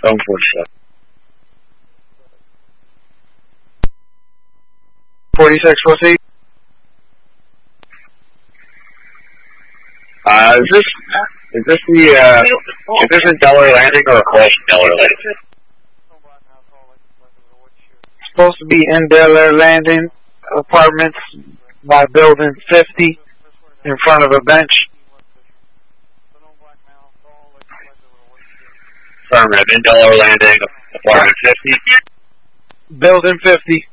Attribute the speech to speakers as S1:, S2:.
S1: 747.
S2: 46, proceed.
S1: Is this a Delaware Landing or a close to Delaware Landing?
S2: It's supposed to be in Delaware Landing, apartments by building 50 in front of a bench.
S1: Affirmative, in Delaware Landing, apartment 50.
S2: Building 50.